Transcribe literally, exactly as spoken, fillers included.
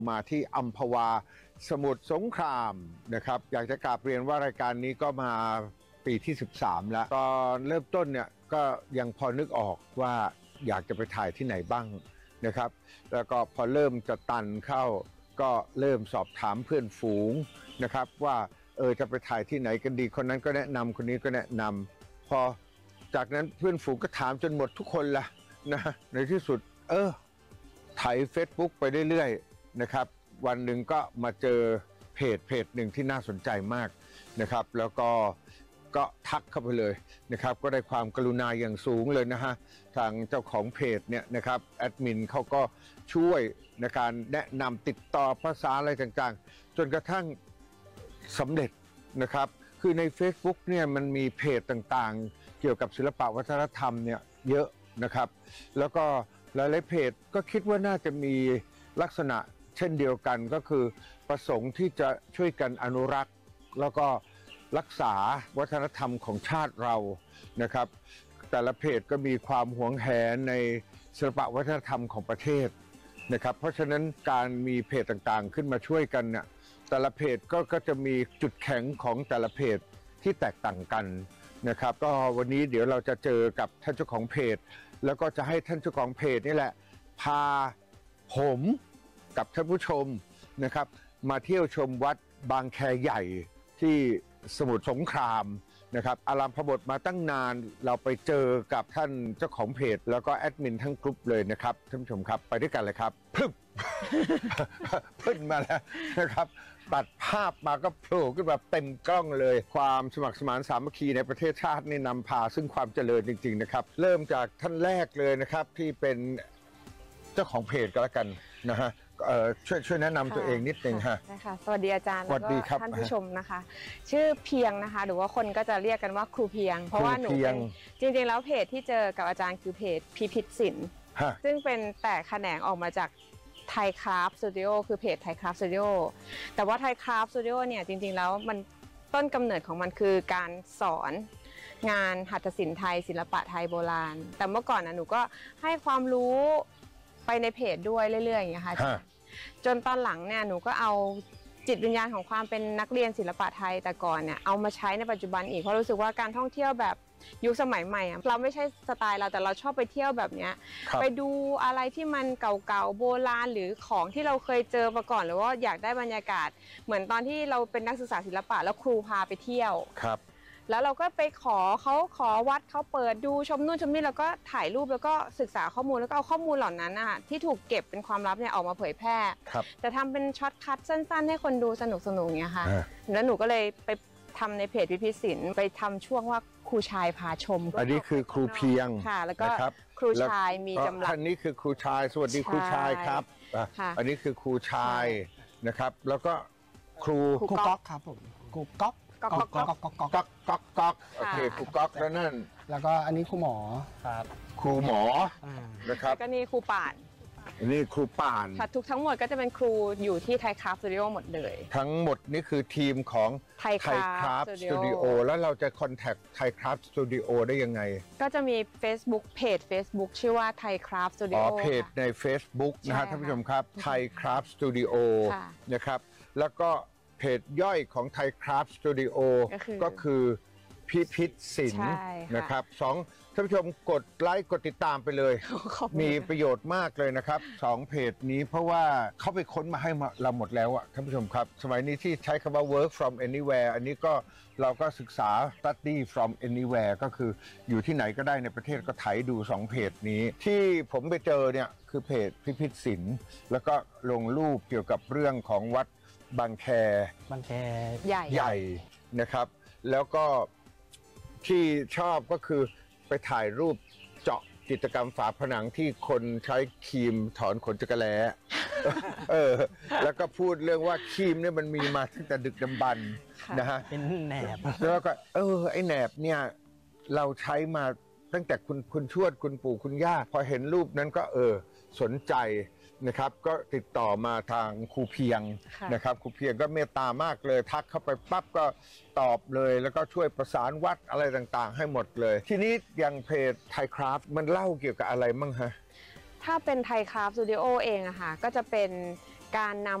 มาที่อัมพวาสมุทรสงครามนะครับอยากจะกราบเรียนว่ารายการนี้ก็มาปีที่สิบสามแล้วตอนเริ่มต้นเนี่ยก็ยังพอนึกออกว่าอยากจะไปถ่ายที่ไหนบ้างนะครับแล้วก็พอเริ่มจะตันเข้าก็เริ่มสอบถามเพื่อนฝูงนะครับว่าเออจะไปถ่ายที่ไหนกันดีคนนั้นก็แนะนำคนนี้ก็แนะนำพอจากนั้นเพื่อนฝูงก็ถามจนหมดทุกคนละนะในที่สุดเออถ่าย Facebook ไปเรื่อยๆนะครับวันหนึ่งก็มาเจอเพจเพจหนึ่งที่น่าสนใจมากนะครับแล้วก็ก็ทักเข้าไปเลยนะครับก็ได้ความกรุณาอย่างสูงเลยนะฮะทางเจ้าของเพจเนี่ยนะครับแอดมินเขาก็ช่วยในการแนะนำติดต่อภาษาอะไรต่างๆจนกระทั่งสำเร็จนะครับคือใน Facebook เนี่ยมันมีเพจต่างๆเกี่ยวกับศิลปะวัฒนธรรมเนี่ยเยอะนะครับแล้วก็หลายๆเพจก็คิดว่าน่าจะมีลักษณะเช่นเดียวกันก็คือประสงค์ที่จะช่วยกันอนุรักษ์แล้วก็รักษาวัฒนธรรมของชาติเรานะครับแต่ละเพจก็มีความหวงแหนในศิลปะวัฒนธรรมของประเทศนะครับเพราะฉะนั้นการมีเพจต่างๆขึ้นมาช่วยกันเนี่ยแต่ละเพจก็ก็จะมีจุดแข็งของแต่ละเพจที่แตกต่างกันนะครับก็วันนี้เดี๋ยวเราจะเจอกับท่านเจ้าของเพจแล้วก็จะให้ท่านเจ้าของเพจนี่แหละพาผมกับท่านผู้ชมนะครับมาเที่ยวชมวัดบางแคใหญ่ที่สมุทรสงครามนะครับอารามพบทมาตั้งนานเราไปเจอกับท่านเจ้าของเพจแล้วก็แอดมินทั้งกลุ่มเลยนะครับท่านผู้ชมครับไปด้วยกันเลยครับพึ่ง พึ่งมาแล้วนะครับตัดภาพมาก็โผล่ขึ้นมาเต็มกล้องเลยความสมัครสมานสามัคคีในประเทศชาตินี่นำพาซึ่งความเจริญจริงๆนะครับเริ่มจากท่านแรกเลยนะครับที่เป็นเจ้าของเพจก็แล้วกันนะฮะช่วยช่วยแนะนำตัวเองนิดนึงฮะใช่ค่ะสวัสดีอาจารย์สวัสดีครับท่านผู้ชมนะคะชื่อเพียงนะคะหรือว่าคนก็จะเรียกกันว่าครูเพียงเพราะว่าหนูเป็นจริงๆแล้วเพจที่เจอกับอาจารย์คือเพจพิพิธศิลป์ซึ่งเป็นแต่แขนงออกมาจากไทยคราฟต์สตูดิโอคือเพจไทยคราฟต์สตูดิโอแต่ว่าไทยคราฟต์สตูดิโอเนี่ยจริงๆแล้วมันต้นกำเนิดของมันคือการสอนงานหัตถศิลป์ไทยศิลปะไทยโบราณแต่เมื่อก่อนนะหนูก็ให้ความรู้ไปในเพจด้วยเรื่อยๆอย่างเงี้ยค่ะจนตอนหลังเนี่ยหนูก็เอาจิตวิญญาณของความเป็นนักเรียนศิลปะไทยแต่ก่อนเนี่ยเอามาใช้ในปัจจุบันอีกเพราะรู้สึกว่าการท่องเที่ยวแบบยุคสมัยใหม่เราไม่ใช่สไตล์เราแต่เราชอบไปเที่ยวแบบนี้ไปดูอะไรที่มันเก่าๆโบราณหรือของที่เราเคยเจอมาก่อนหรือว่าอยากได้บรรยากาศเหมือนตอนที่เราเป็นนักศึกษาศิลปะแล้วครูพาไปเที่ยวครับแล้วเราก็ไปขอเขาขอวัดเขาเปิดดูชมนู่นชมนี่แล้วก็ถ่ายรูปแล้วก็ศึกษาข้อมูลแล้วก็เอาข้อมูลเหล่านั้นนะคะที่ถูกเก็บเป็นความลับเนี่ยออกมาเผยแพร่แต่ทำเป็นช็อตคัทสั้นๆให้คนดูสนุกสนุกอย่างเงี้ยค่ะแล้วหนูก็เลยไปทำในเพจพิพิธศิลป์ไปทำช่วงว่าครูชายพาชมอันนี้คือครูเพียงค่ะแล้วก็ครูชายมีจำลักท่านนี้คือครูชายสวัสดีครูชายครับอันนี้คือครูชายนะครับแล้วก็ครูครูก๊อกครับผมครูก๊อกก๊อกก๊อกก๊อกก๊อกก๊อกก๊อกก๊อกโอเคครูก๊อกแล้วนั่นแล้วก็อันนี้ครูหมอครับครูหมอนะครับก็นี่ครูป่านอันนี้ครูป่านทุกทั้งหมดก็จะเป็นครูอยู่ที่ไทยคราฟต์สตูดิโอหมดเลยทั้งหมดนี่คือทีมของไทยคราฟต์สตูดิโอแล้วเราจะคอนแทคไทยคราฟต์สตูดิโอได้ยังไงก็จะมี Facebook เพจ Facebook ชื่อว่าไทยคราฟต์สตูดิโออ๋อเพจใน Facebook นะฮะท่านผู้ชมครับไทยคราฟต์สตูดิโอนะครับแล้วก็เพจย่อยของไทยคราฟต์สตูดิโอก็คือพิพิธศิลป์นะครับสองท่านผู้ชมกดไลค์กดติดตามไปเลยมีประโยชน์มากเลยนะครับสองเพจนี้เพราะว่าเขาไปค้นมาให้เราหมดแล้วอะท่านผู้ชมครับสมัยนี้ที่ใช้คำว่า work from anywhere อันนี้ก็เราก็ศึกษา study from anywhere ก็คืออยู่ที่ไหนก็ได้ในประเทศก็ไถดูสองเพจนี้ที่ผมไปเจอเนี่ยคือเพจพิพิธศิลป์แล้วก็ลงรูปเกี่ยวกับเรื่องของวัดบางแคบางแคใหญ่ใหญ่นะครับแล้วก็ที่ชอบก็คือไปถ่ายรูปเจาะจิตรกรรมฝาผนังที่คนใช้ครีมถอนขนจักรแล้เออแล้วก็พูดเรื่องว่าครีมเนี่ยมันมีมาตั้งแต่ดึกดำบรรพ์นะฮะเป็นแหนบแล้วก็เออไอแหนบเนี่ยเราใช้มาตั้งแต่คุณคุณชวดคุณปู่คุณย่าพอเห็นรูปนั้นก็เออสนใจนะครับก็ติดต่อมาทางครูเพียงนะครับครูเพียงก็เมตตามากเลยทักเข้าไปปั๊บก็ตอบเลยแล้วก็ช่วยประสานวัดอะไรต่างๆให้หมดเลยทีนี้อย่างเพจไทยคราฟต์มันเล่าเกี่ยวกับอะไรมั่งฮะถ้าเป็นไทยคราฟต์สตูดิโอเองอะค่ะก็จะเป็นการนำ